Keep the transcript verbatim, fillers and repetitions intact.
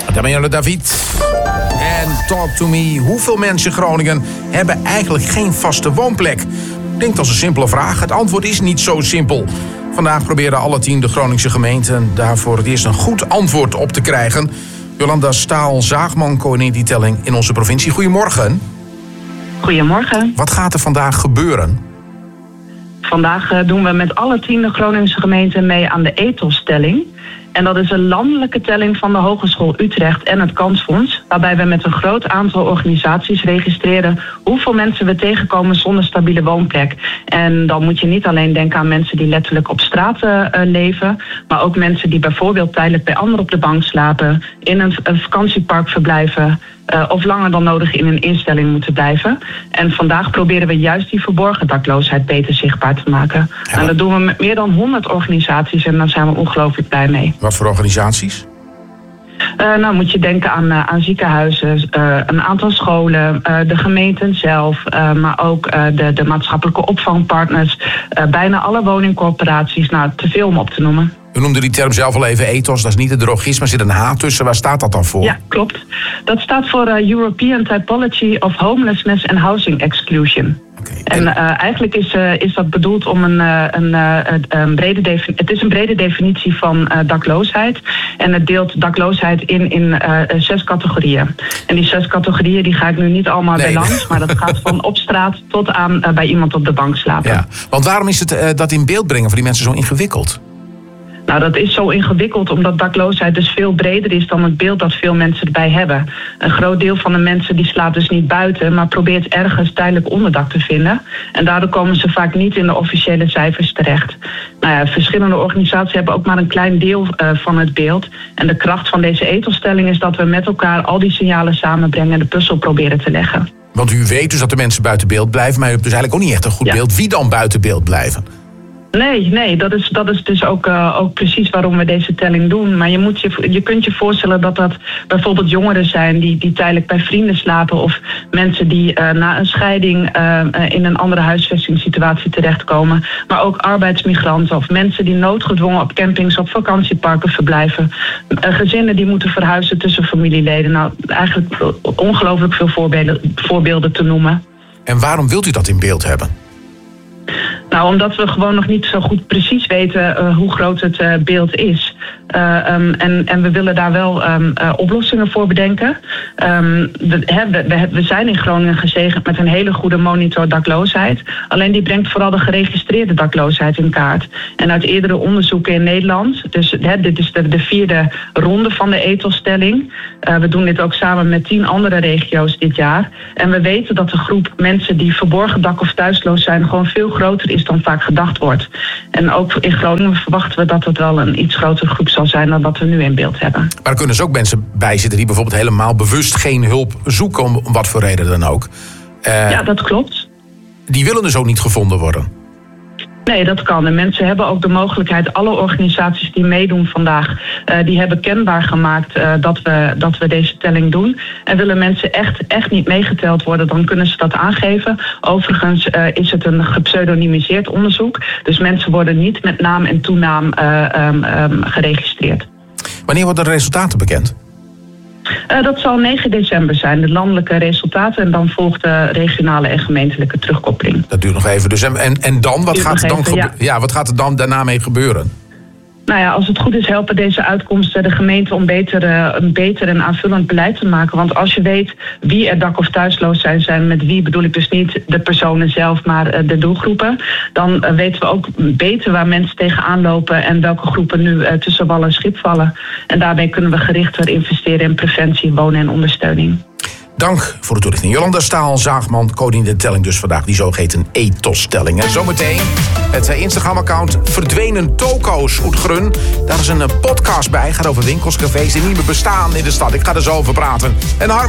Daar ben je, David. En talk to me. Hoeveel mensen in Groningen hebben eigenlijk geen vaste woonplek? Klinkt als een simpele vraag. Het antwoord is niet zo simpel. Vandaag proberen alle tien de Groningse gemeenten daarvoor het eerst een goed antwoord op te krijgen. Jolanda Staal-Zaagman coördineert die telling in onze provincie. Goedemorgen. Goedemorgen. Wat gaat er vandaag gebeuren? Vandaag doen we met alle tien de Groningse gemeenten mee aan de ethos-telling. En dat is een landelijke telling van de Hogeschool Utrecht en het Kansfonds, waarbij we met een groot aantal organisaties registreren hoeveel mensen we tegenkomen zonder stabiele woonplek. En dan moet je niet alleen denken aan mensen die letterlijk op straat uh, leven, maar ook mensen die bijvoorbeeld tijdelijk bij anderen op de bank slapen, in een, een vakantiepark verblijven, Uh, of langer dan nodig in een instelling moeten blijven. En vandaag proberen we juist die verborgen dakloosheid beter zichtbaar te maken. Ja. En dat doen we met meer dan honderd organisaties en daar zijn we ongelooflijk blij mee. Wat voor organisaties? Uh, nou moet je denken aan, uh, aan ziekenhuizen, uh, een aantal scholen, uh, de gemeenten zelf, uh, maar ook uh, de, de maatschappelijke opvangpartners, uh, bijna alle woningcorporaties, nou te veel om op te noemen. U noemde die term zelf al even ethos, dat is niet het drogisme, er zit een H tussen. Waar staat dat dan voor? Ja, klopt. Dat staat voor uh, European Typology of Homelessness and Housing Exclusion. Okay. En uh, eigenlijk is, uh, is dat bedoeld om een, uh, een, uh, een brede definitie. Het is een brede definitie van uh, dakloosheid. En het deelt dakloosheid in, in uh, zes categorieën. En die zes categorieën die ga ik nu niet allemaal nee. bij langs. Maar dat gaat van op straat tot aan uh, bij iemand op de bank slapen. Ja, want waarom is het uh, dat in beeld brengen voor die mensen zo ingewikkeld? Nou, dat is zo ingewikkeld omdat dakloosheid dus veel breder is dan het beeld dat veel mensen erbij hebben. Een groot deel van de mensen die slaapt dus niet buiten, maar probeert ergens tijdelijk onderdak te vinden. En daardoor komen ze vaak niet in de officiële cijfers terecht. Nou ja, verschillende organisaties hebben ook maar een klein deel uh, van het beeld. En de kracht van deze ethos-telling is dat we met elkaar al die signalen samenbrengen en de puzzel proberen te leggen. Want u weet dus dat de mensen buiten beeld blijven, maar u hebt dus eigenlijk ook niet echt een goed ja. beeld wie dan buiten beeld blijven. Nee, nee, dat is, dat is dus ook, uh, ook precies waarom we deze telling doen. Maar je, moet je, je kunt je voorstellen dat dat bijvoorbeeld jongeren zijn die, die tijdelijk bij vrienden slapen, of mensen die uh, na een scheiding uh, in een andere huisvestingssituatie terechtkomen. Maar ook arbeidsmigranten of mensen die noodgedwongen op campings of vakantieparken verblijven. Uh, gezinnen die moeten verhuizen tussen familieleden. Nou, eigenlijk ongelooflijk veel voorbeelden, voorbeelden te noemen. En waarom wilt u dat in beeld hebben? Nou, omdat we gewoon nog niet zo goed precies weten uh, hoe groot het uh, beeld is. Uh, um, en, en we willen daar wel um, uh, oplossingen voor bedenken. Um, we, he, we, we zijn in Groningen gezegend met een hele goede monitor dakloosheid. Alleen die brengt vooral de geregistreerde dakloosheid in kaart. En uit eerdere onderzoeken in Nederland, dus he, dit is de, de vierde ronde van de ethos-telling. Uh, we doen dit ook samen met tien andere regio's dit jaar. En we weten dat de groep mensen die verborgen dak- of thuisloos zijn gewoon veel groter is dan vaak gedacht wordt. En ook in Groningen verwachten we dat het wel een iets grotere groep zal zijn dan wat we nu in beeld hebben. Maar er kunnen dus ook mensen bij zitten die bijvoorbeeld helemaal bewust geen hulp zoeken, om wat voor reden dan ook. Uh, ja, dat klopt. Die willen dus ook niet gevonden worden. Nee, dat kan. En mensen hebben ook de mogelijkheid, alle organisaties die meedoen vandaag, uh, die hebben kenbaar gemaakt uh, dat, we, dat we deze telling doen. En willen mensen echt, echt niet meegeteld worden, dan kunnen ze dat aangeven. Overigens uh, is het een gepseudonymiseerd onderzoek. Dus mensen worden niet met naam en toenaam uh, um, um, geregistreerd. Wanneer worden de resultaten bekend? Uh, dat zal negen december zijn, de landelijke resultaten. En dan volgt de regionale en gemeentelijke terugkoppeling. Dat duurt nog even. Dus en, en, en dan, wat gaat, er dan even, ja. ja, wat gaat er dan daarna mee gebeuren? Nou ja, als het goed is helpen deze uitkomsten de gemeente om beter, uh, een beter en aanvullend beleid te maken. Want als je weet wie er dak- of thuisloos zijn, zijn met wie bedoel ik dus niet de personen zelf, maar uh, de doelgroepen. Dan uh, weten we ook beter waar mensen tegenaan lopen en welke groepen nu uh, tussen wal en schip vallen. En daarmee kunnen we gerichter investeren in preventie, wonen en ondersteuning. Dank voor de toelichting. Jolanda Staal-Zaagman, coördineert de telling dus vandaag, die zogeheten ethos-telling. En zometeen het Instagram-account Verdwenen Toko's Oetgrun. Daar is een podcast bij, gaat over winkels, cafés die niet meer bestaan in de stad. Ik ga er zo over praten. En Harm